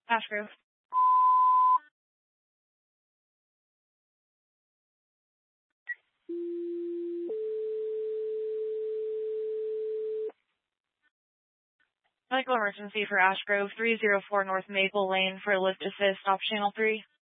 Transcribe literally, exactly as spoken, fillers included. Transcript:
Ashgrove. Medical emergency for Ashgrove, three oh four North Maple Lane for lift assist, off channel three.